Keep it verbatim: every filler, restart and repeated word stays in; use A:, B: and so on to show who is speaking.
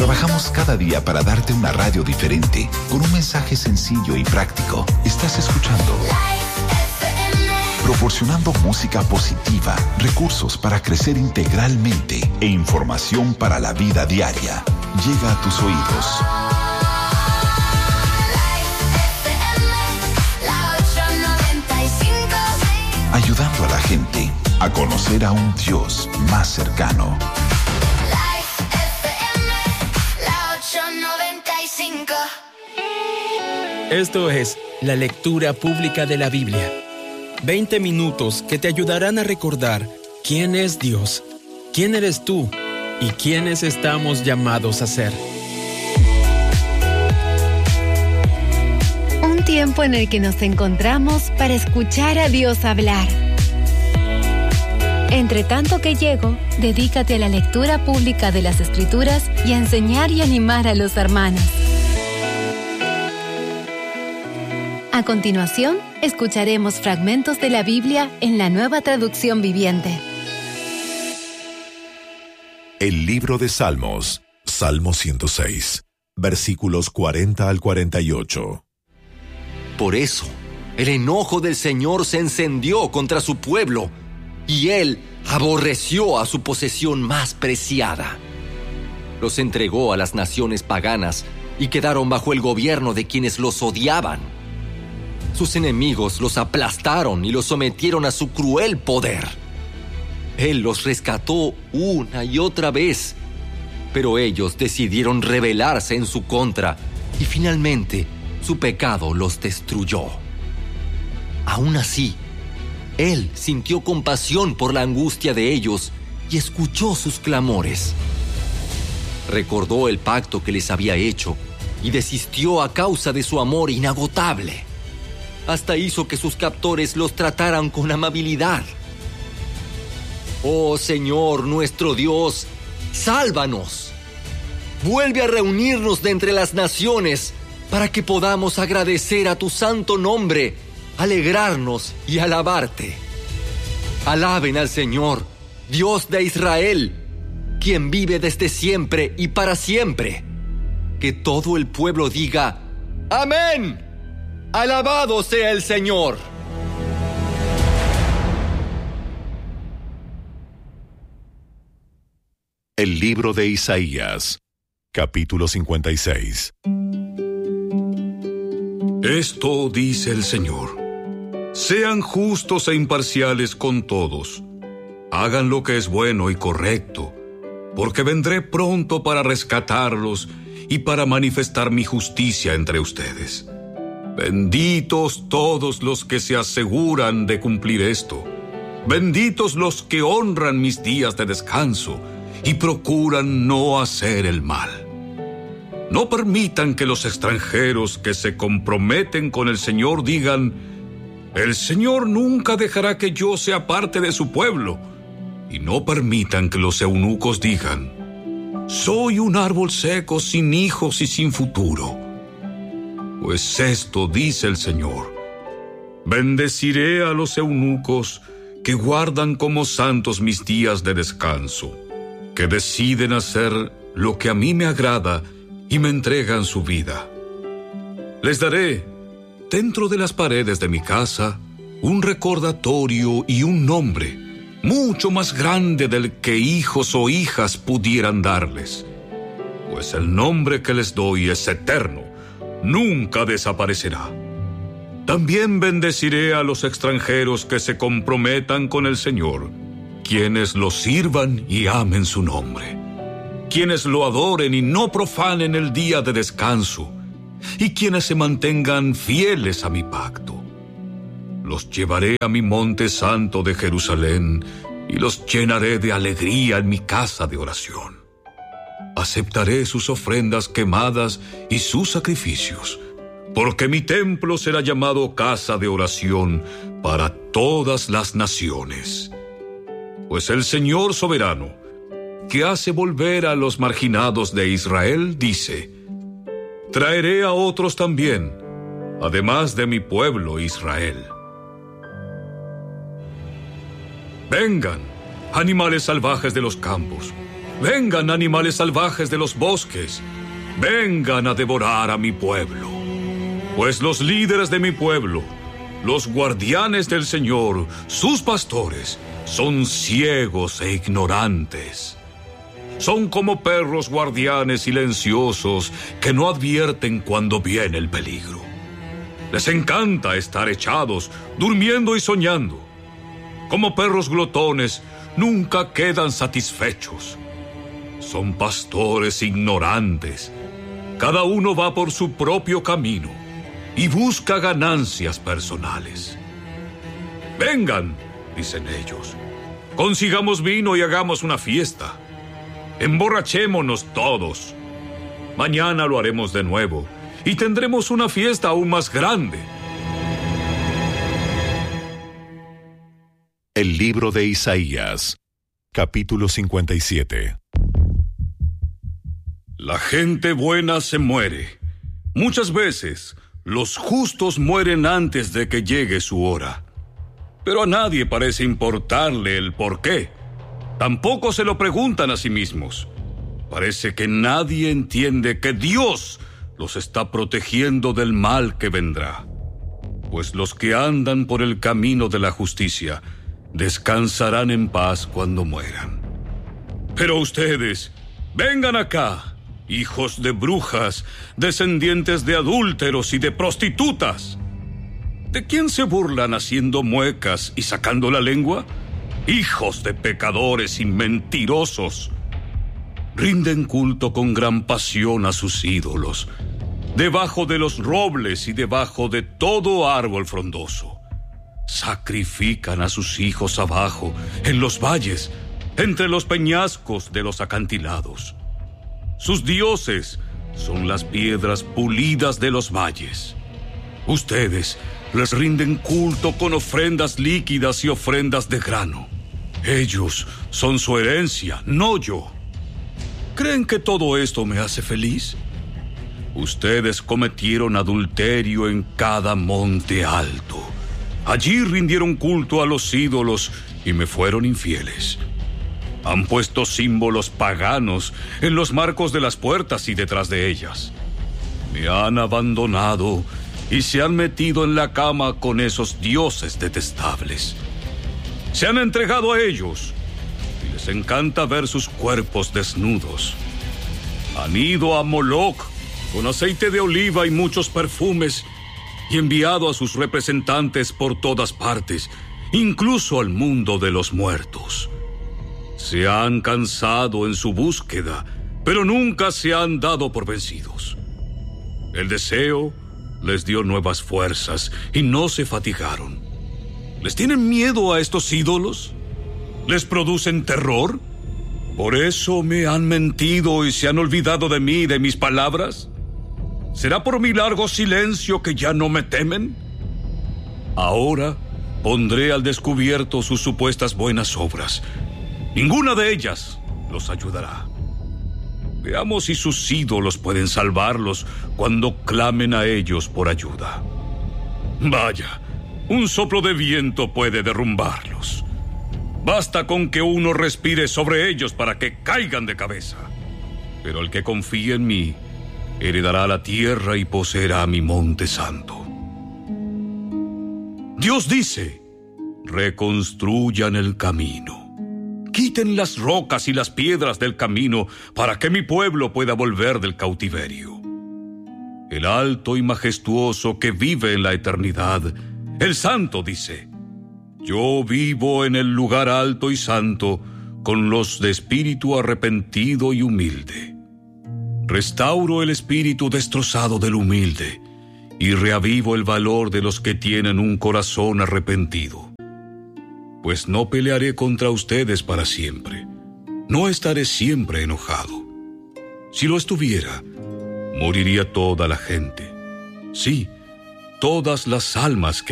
A: Trabajamos cada día para darte una radio diferente, con un mensaje sencillo y práctico. Estás escuchando proporcionando música positiva, recursos para crecer integralmente e información para la vida diaria. Llega a tus oídos. Ayudando a la gente a conocer a un Dios más cercano.
B: Esto es la lectura pública de la Biblia. veinte minutos que te ayudarán a recordar quién es Dios, quién eres tú y quiénes estamos llamados a ser.
C: Un tiempo en el que nos encontramos para escuchar a Dios hablar. Entre tanto que llego, dedícate a la lectura pública de las Escrituras y a enseñar y animar a los hermanos. A continuación, escucharemos fragmentos de la Biblia en la Nueva Traducción Viviente.
D: El libro de Salmos, Salmo ciento seis, versículos cuarenta al cuarenta y ocho.
E: Por eso, el enojo del Señor se encendió contra su pueblo, y Él aborreció a su posesión más preciada. Los entregó a las naciones paganas y quedaron bajo el gobierno de quienes los odiaban. Sus enemigos los aplastaron y los sometieron a su cruel poder. Él los rescató una y otra vez, pero ellos decidieron rebelarse en su contra y finalmente su pecado los destruyó. Aún así, Él sintió compasión por la angustia de ellos y escuchó sus clamores. Recordó el pacto que les había hecho y desistió a causa de su amor inagotable. Hasta hizo que sus captores los trataran con amabilidad. Oh Señor, nuestro Dios, sálvanos. Vuelve a reunirnos de entre las naciones para que podamos agradecer a tu santo nombre, alegrarnos y alabarte. Alaben al Señor, Dios de Israel, quien vive desde siempre y para siempre. Que todo el pueblo diga, ¡Amén! ¡Alabado sea el Señor!
D: El libro de Isaías, capítulo cincuenta y seis.
F: Esto dice el Señor: sean justos e imparciales con todos. Hagan lo que es bueno y correcto, porque vendré pronto para rescatarlos y para manifestar mi justicia entre ustedes. Benditos todos los que se aseguran de cumplir esto. Benditos los que honran mis días de descanso y procuran no hacer el mal. No permitan que los extranjeros que se comprometen con el Señor digan: el Señor nunca dejará que yo sea parte de su pueblo. Y no permitan que los eunucos digan: soy un árbol seco, sin hijos y sin futuro. Pues esto dice el Señor: bendeciré a los eunucos que guardan como santos mis días de descanso, que deciden hacer lo que a mí me agrada y me entregan su vida. Les daré, dentro de las paredes de mi casa, un recordatorio y un nombre, mucho más grande del que hijos o hijas pudieran darles. Pues el nombre que les doy es eterno, nunca desaparecerá. También bendeciré a los extranjeros que se comprometan con el Señor, quienes lo sirvan y amen su nombre, quienes lo adoren y no profanen el día de descanso, y quienes se mantengan fieles a mi pacto. Los llevaré a mi monte santo de Jerusalén y los llenaré de alegría en mi casa de oración. Aceptaré sus ofrendas quemadas y sus sacrificios, porque mi templo será llamado casa de oración para todas las naciones. Pues el Señor soberano, que hace volver a los marginados de Israel, dice: traeré a otros también, además de mi pueblo Israel. Vengan, animales salvajes de los campos, Vengan, animales salvajes de los bosques, vengan a devorar a mi pueblo. Pues los líderes de mi pueblo, los guardianes del Señor, sus pastores, son ciegos e ignorantes. Son como perros guardianes silenciosos que no advierten cuando viene el peligro. Les encanta estar echados, durmiendo y soñando. Como perros glotones, nunca quedan satisfechos. Son pastores ignorantes. Cada uno va por su propio camino y busca ganancias personales. Vengan, dicen ellos, consigamos vino y hagamos una fiesta. Emborrachémonos todos. Mañana lo haremos de nuevo y tendremos una fiesta aún más grande.
D: El libro de Isaías, capítulo cincuenta y siete.
F: La gente buena se muere. Muchas veces los justos mueren antes de que llegue su hora. Pero a nadie parece importarle el por qué. Tampoco se lo preguntan a sí mismos. Parece que nadie entiende que Dios los está protegiendo del mal que vendrá. Pues los que andan por el camino de la justicia descansarán en paz cuando mueran. Pero ustedes, vengan acá, hijos de brujas, descendientes de adúlteros y de prostitutas. ¿De quién se burlan haciendo muecas y sacando la lengua? Hijos de pecadores y mentirosos. Rinden culto con gran pasión a sus ídolos, debajo de los robles y debajo de todo árbol frondoso. Sacrifican a sus hijos abajo, en los valles, entre los peñascos de los acantilados. Sus dioses son las piedras pulidas de los valles. Ustedes les rinden culto con ofrendas líquidas y ofrendas de grano. Ellos son su herencia, no yo. ¿Creen que todo esto me hace feliz? Ustedes cometieron adulterio en cada monte alto. Allí rindieron culto a los ídolos y me fueron infieles. Han puesto símbolos paganos en los marcos de las puertas y detrás de ellas. Me han abandonado y se han metido en la cama con esos dioses detestables. Se han entregado a ellos y les encanta ver sus cuerpos desnudos. Han ido a Moloc con aceite de oliva y muchos perfumes y enviado a sus representantes por todas partes, incluso al mundo de los muertos. Se han cansado en su búsqueda, pero nunca se han dado por vencidos. El deseo les dio nuevas fuerzas y no se fatigaron. ¿Les tienen miedo a estos ídolos? ¿Les producen terror? ¿Por eso me han mentido y se han olvidado de mí y de mis palabras? ¿Será por mi largo silencio que ya no me temen? Ahora pondré al descubierto sus supuestas buenas obras. Ninguna de ellas los ayudará. Veamos si sus ídolos pueden salvarlos cuando clamen a ellos por ayuda. Vaya, un soplo de viento puede derrumbarlos. Basta con que uno respire sobre ellos para que caigan de cabeza. Pero el que confíe en mí heredará la tierra y poseerá mi monte santo. Dios dice: reconstruyan el camino. Quiten las rocas y las piedras del camino para que mi pueblo pueda volver del cautiverio. El alto y majestuoso que vive en la eternidad, el santo dice: yo vivo en el lugar alto y santo con los de espíritu arrepentido y humilde. Restauro el espíritu destrozado del humilde y reavivo el valor de los que tienen un corazón arrepentido. Pues no pelearé contra ustedes para siempre. No estaré siempre enojado. Si lo estuviera, moriría toda la gente. Sí, todas las almas que